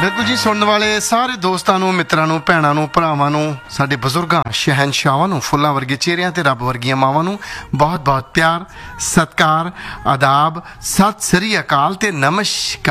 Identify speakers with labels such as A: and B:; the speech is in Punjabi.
A: ਬਿਲਕੁਲ ਜੀ, ਸੁਣਨ ਵਾਲੇ ਸਾਰੇ ਦੋਸਤਾਂ ਨੂੰ, ਮਿੱਤਰਾਂ ਨੂੰ, ਭੈਣਾਂ ਨੂੰ, ਭਰਾਵਾਂ ਨੂੰ, ਸਾਡੇ ਬਜ਼ੁਰਗਾਂ, ਸ਼ਹਿਨਸ਼ਾਹਾਂ ਨੂੰ, ਫੁੱਲਾਂ ਵਰਗੇ ਚਿਹਰਿਆਂ ਤੇ ਰੱਬ ਵਰਗੀਆਂ ਮਾਵਾਂ ਨੂੰ ਬਹੁਤ ਬਹੁਤ ਪਿਆਰ, ਸਤਿਕਾਰ, ਆਦਾਬ, ਸਤਿ ਸ੍ਰੀ ਅਕਾਲ ਤੇ ਨਮਸਕਾਰ।